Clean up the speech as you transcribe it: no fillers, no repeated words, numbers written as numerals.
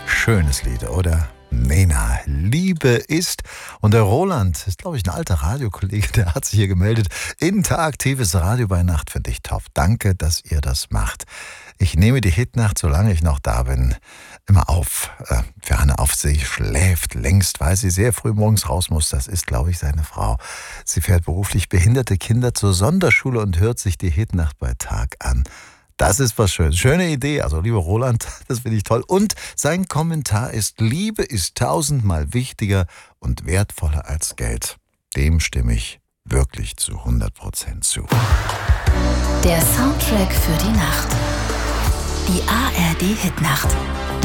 Schönes Lied, oder? Nena, Liebe ist. Und der Roland ist, glaube ich, ein alter Radiokollege, der hat sich hier gemeldet. Interaktives Radio bei Nacht finde ich top. Danke, dass ihr das macht. Ich nehme die Hitnacht, solange ich noch da bin, immer auf. Für Anne auf, sie schläft längst, weil sie sehr früh morgens raus muss. Das ist, glaube ich, seine Frau. Sie fährt beruflich behinderte Kinder zur Sonderschule und hört sich die Hitnacht bei Tag an. Das ist was Schönes. Schöne Idee. Also, lieber Roland, das finde ich toll. Und sein Kommentar ist: Liebe ist tausendmal wichtiger und wertvoller als Geld. Dem stimme ich wirklich zu 100% zu. Der Soundtrack für die Nacht. Die ARD Hitnacht.